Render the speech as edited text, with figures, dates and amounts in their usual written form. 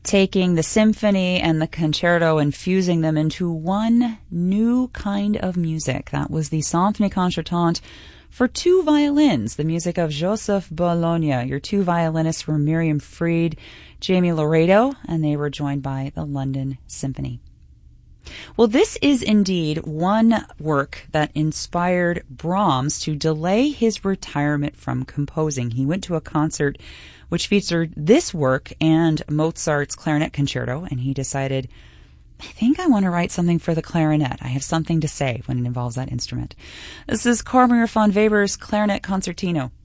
taking the symphony and the concerto and fusing them into one new kind of music. That was the Symphonie Concertante for two violins, the music of Joseph Bologna. Your two violinists were Miriam Fried, Jamie Laredo, and they were joined by the London Symphony. Well, this is indeed one work that inspired Brahms to delay his retirement from composing. He went to a concert which featured this work and Mozart's Clarinet Concerto, and he decided, I think I want to write something for the clarinet. I have something to say when it involves that instrument. This is Cormir von Weber's Clarinet Concertino.